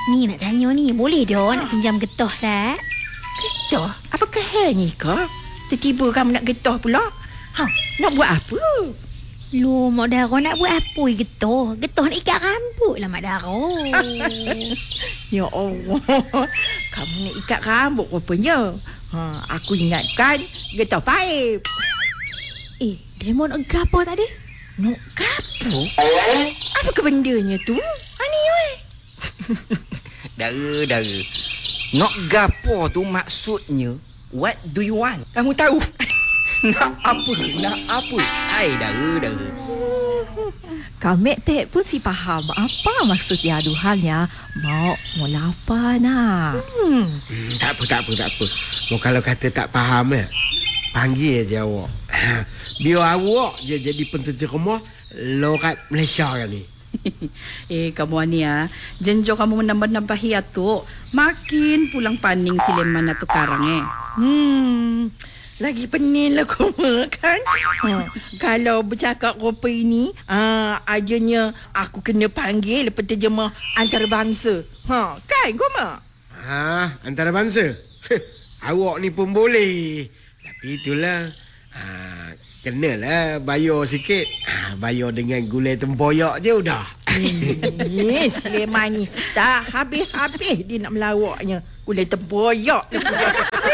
Ni nak tanya ni, boleh dah nak pinjam getah, Sat? Getah? Apakah hal ni kau? Tiba-tiba kamu nak getah pula? Nak buat apa? Lu, Mak Dara nak buat apa getah? Getah nak ikat rambut lah, Mak Dara. Ya Allah, kamu nak ikat rambut rupanya. Aku ingatkan getah paip. Demo nak gapo tadi? Nak gapo? Apa bendanya tu? Ni weh. Dara. Nak gapo tu maksudnya, what do you want? Kamu tahu? Nak apa? Hai, Dara. Kami tak pun si faham apa maksud dia aduhannya. Mau apa nak? Tak apa. Mau kalau kata tak faham panggil je awak. Biar awak je jadi penterjemah lorat Malaysia kali. Kamu ni jenjo kamu menambah-nambahi tu makin pulang paning Sileman tu karang Lagi pening lah kau kan. Kalau bercakap rupa ini, ajanya aku kena panggil penterjemah antarabangsa. Kan kau mak? Antarabangsa. Awak ni pun boleh. Tapi itulah, kenalah bayar sikit. Bayar dengan gulai tempoyak je udah. Sulaiman ni tak habis-habis dia nak melawaknya. Gulai tempoyak.